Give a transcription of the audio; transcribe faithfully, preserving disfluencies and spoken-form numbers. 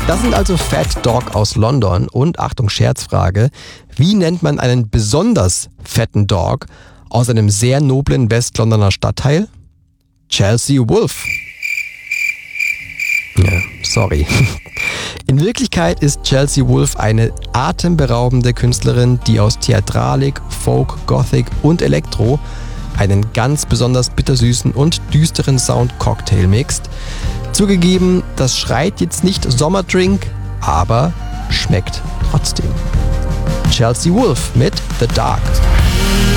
Das sind also Fat Dog aus London und, Achtung, Scherzfrage, wie nennt man einen besonders fetten Dog aus einem sehr noblen Westlondoner Stadtteil? Chelsea Wolf. Ja, sorry. In Wirklichkeit ist Chelsea Wolf eine atemberaubende Künstlerin, die aus Theatralik, Folk, Gothic und Elektro einen ganz besonders bittersüßen und düsteren Sound-Cocktail mixt. Zugegeben, das schreit jetzt nicht Sommerdrink, aber schmeckt trotzdem. Chelsea Wolf mit The Dark.